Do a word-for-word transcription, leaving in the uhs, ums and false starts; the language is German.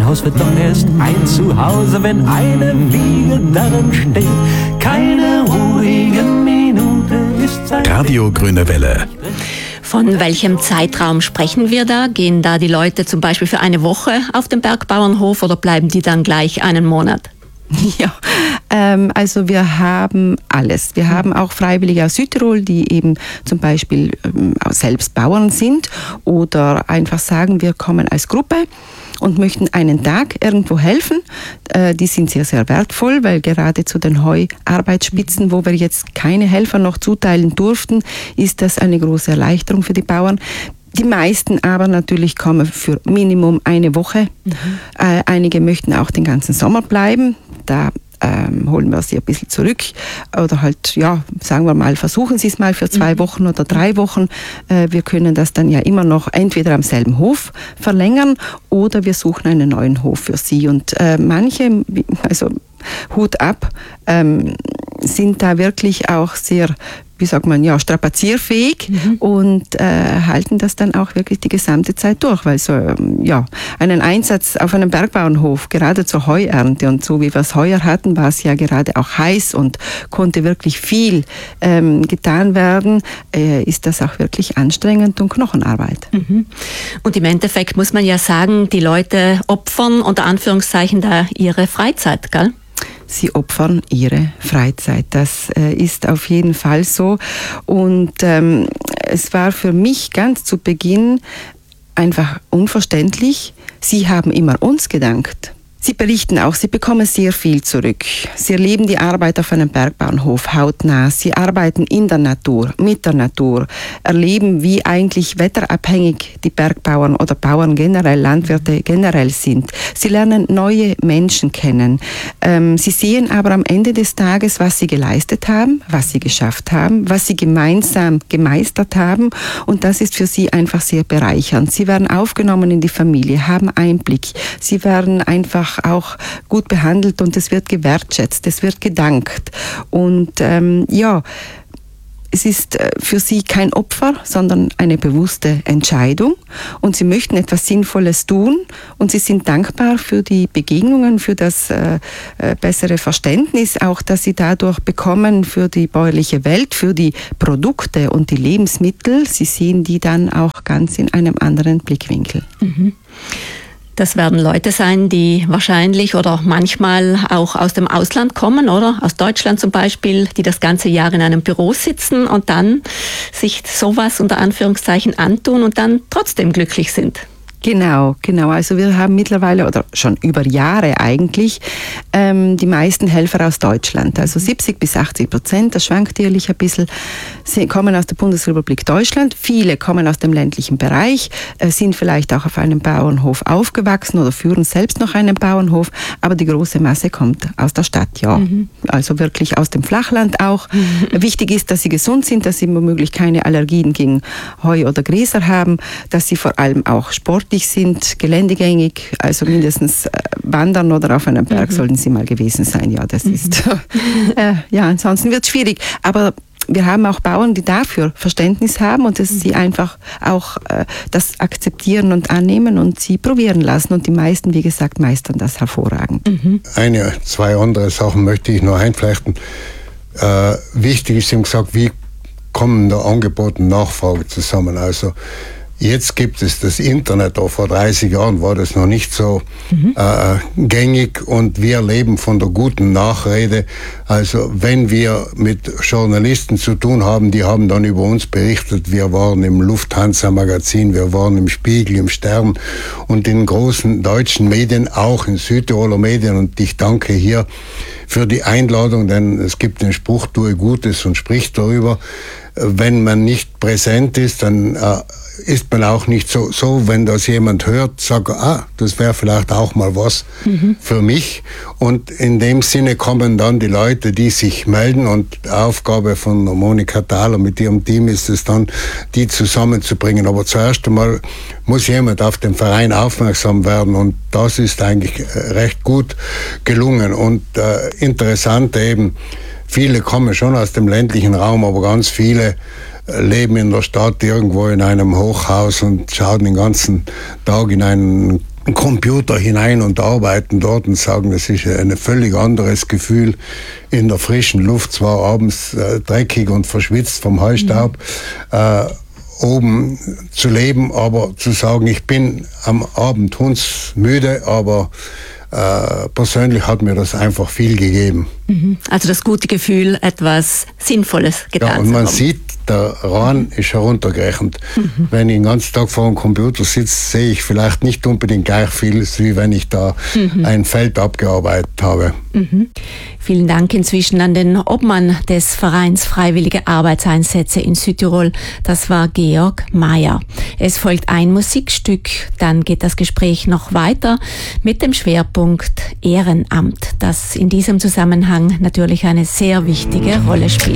Haus wird doch erst ein Zuhause, wenn eine Wiege darin steht. Keine ruhige Minute ist Zeit. Radio Grüne Welle. Von welchem Zeitraum sprechen wir da? Gehen da die Leute zum Beispiel für eine Woche auf den Bergbauernhof oder bleiben die dann gleich einen Monat? Ja, ähm, also wir haben alles. Wir haben auch Freiwillige aus Südtirol, die eben zum Beispiel ähm, selbst Bauern sind oder einfach sagen, wir kommen als Gruppe und möchten einen Tag irgendwo helfen. Äh, die sind sehr, sehr wertvoll, weil gerade zu den Heuarbeitsspitzen, wo wir jetzt keine Helfer noch zuteilen durften, ist das eine große Erleichterung für die Bauern. Die meisten aber natürlich kommen für Minimum eine Woche. Mhm. Äh, einige möchten auch den ganzen Sommer bleiben. Da ähm, holen wir sie ein bisschen zurück. Oder halt, ja, sagen wir mal, versuchen sie es mal für zwei mhm. Wochen oder drei Wochen. Äh, wir können das dann ja immer noch entweder am selben Hof verlängern oder wir suchen einen neuen Hof für sie. Und äh, manche, also Hut ab, ähm, sind da wirklich auch sehr, wie sagt man, ja, strapazierfähig mhm. und äh, halten das dann auch wirklich die gesamte Zeit durch, weil so, ja, einen Einsatz auf einem Bergbauernhof, gerade zur Heuernte und so wie wir es heuer hatten, war es ja gerade auch heiß und konnte wirklich viel ähm, getan werden, äh, ist das auch wirklich anstrengend und Knochenarbeit. Mhm. Und im Endeffekt muss man ja sagen, die Leute opfern unter Anführungszeichen da ihre Freizeit, gell? Sie opfern ihre Freizeit. Das äh, ist auf jeden Fall so. Und ähm, es war für mich ganz zu Beginn einfach unverständlich. Sie haben immer uns gedankt. Sie berichten auch, sie bekommen sehr viel zurück. Sie erleben die Arbeit auf einem Bergbauernhof hautnah. Sie arbeiten in der Natur, mit der Natur, erleben, wie eigentlich wetterabhängig die Bergbauern oder Bauern generell, Landwirte generell sind. Sie lernen neue Menschen kennen. Ähm, sie sehen aber am Ende des Tages, was sie geleistet haben, was sie geschafft haben, was sie gemeinsam gemeistert haben. Und das ist für sie einfach sehr bereichernd. Sie werden aufgenommen in die Familie, haben Einblick. Sie werden einfach auch gut behandelt und es wird gewertschätzt, es wird gedankt. Und ähm, ja, es ist für sie kein Opfer, sondern eine bewusste Entscheidung und sie möchten etwas Sinnvolles tun und sie sind dankbar für die Begegnungen, für das äh, bessere Verständnis, auch das sie dadurch bekommen für die bäuerliche Welt, für die Produkte und die Lebensmittel. Sie sehen die dann auch ganz in einem anderen Blickwinkel. Mhm. Das werden Leute sein, die wahrscheinlich oder manchmal auch aus dem Ausland kommen, oder? Aus Deutschland zum Beispiel, die das ganze Jahr in einem Büro sitzen und dann sich sowas unter Anführungszeichen antun und dann trotzdem glücklich sind. Genau, genau. Also wir haben mittlerweile oder schon über Jahre eigentlich ähm, die meisten Helfer aus Deutschland. Also siebzig bis achtzig Prozent, das schwankt jährlich ein bisschen, sie kommen aus der Bundesrepublik Deutschland. Viele kommen aus dem ländlichen Bereich, äh, sind vielleicht auch auf einem Bauernhof aufgewachsen oder führen selbst noch einen Bauernhof, aber die große Masse kommt aus der Stadt, ja. Mhm. Also wirklich aus dem Flachland auch. Mhm. Wichtig ist, dass sie gesund sind, dass sie womöglich keine Allergien gegen Heu oder Gräser haben, dass sie vor allem auch sportlich sind, geländegängig, also mindestens äh, wandern oder auf einem Berg mhm. sollten sie mal gewesen sein. Ja, das mhm. ist, äh, ja, ansonsten wird es schwierig. Aber wir haben auch Bauern, die dafür Verständnis haben und dass mhm. sie einfach auch äh, das akzeptieren und annehmen und sie probieren lassen. Und die meisten, wie gesagt, meistern das hervorragend. Mhm. Eine, zwei andere Sachen möchte ich noch einflechten. Äh, wichtig ist, Sie haben gesagt, wie kommen da Angebot und Nachfrage zusammen? Also jetzt gibt es das Internet, auch vor dreißig Jahren war das noch nicht so mhm. äh, gängig und wir leben von der guten Nachrede. Also wenn wir mit Journalisten zu tun haben, die haben dann über uns berichtet, wir waren im Lufthansa-Magazin, wir waren im Spiegel, im Stern und in großen deutschen Medien, auch in Südtiroler Medien und ich danke hier für die Einladung, denn es gibt den Spruch, tue Gutes und sprich darüber. Wenn man nicht präsent ist, dann äh, ist man auch nicht so, so, wenn das jemand hört, sagt, ah, das wäre vielleicht auch mal was mhm. für mich. Und in dem Sinne kommen dann die Leute, die sich melden und die Aufgabe von Monika Thaler mit ihrem Team ist es dann, die zusammenzubringen. Aber zuerst einmal muss jemand auf den Verein aufmerksam werden und das ist eigentlich recht gut gelungen. Und äh, interessant eben, viele kommen schon aus dem ländlichen Raum, aber ganz viele leben in der Stadt irgendwo in einem Hochhaus und schauen den ganzen Tag in einen einen Computer hinein und arbeiten dort und sagen, das ist ein völlig anderes Gefühl, in der frischen Luft, zwar abends äh, dreckig und verschwitzt vom Heustaub, mhm. äh, oben zu leben, aber zu sagen, ich bin am Abend hundsmüde, aber äh, persönlich hat mir das einfach viel gegeben. Also das gute Gefühl, etwas Sinnvolles getan zu haben. Ja, und man sieht, der Rahn ist heruntergerechnet. Mhm. Wenn ich den ganzen Tag vor dem Computer sitze, sehe ich vielleicht nicht unbedingt gleich viel, wie wenn ich da mhm. ein Feld abgearbeitet habe. Mhm. Vielen Dank inzwischen an den Obmann des Vereins Freiwillige Arbeitseinsätze in Südtirol. Das war Georg Mayer. Es folgt ein Musikstück, dann geht das Gespräch noch weiter mit dem Schwerpunkt Ehrenamt, das in diesem Zusammenhang natürlich eine sehr wichtige Rolle spielt.